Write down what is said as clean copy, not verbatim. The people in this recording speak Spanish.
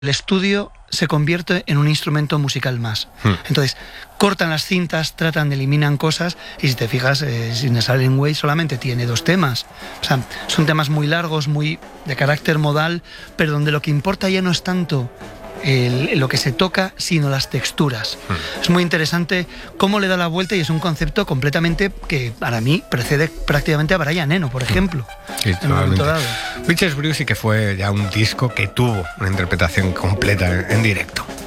el estudio se convierte en un instrumento musical más. Entonces, cortan las cintas, eliminan cosas, y si te fijas, Sin a Silent Way solamente tiene 2 temas. O sea, son temas muy largos, muy de carácter modal, pero donde lo que importa ya no es tanto lo que se toca, sino las texturas. Es muy interesante cómo le da la vuelta, y es un concepto completamente que para mí precede prácticamente a Brian Eno, por ejemplo. Sí, en un momento dado. Witch's Brew sí que fue ya un disco que tuvo una interpretación completa en directo.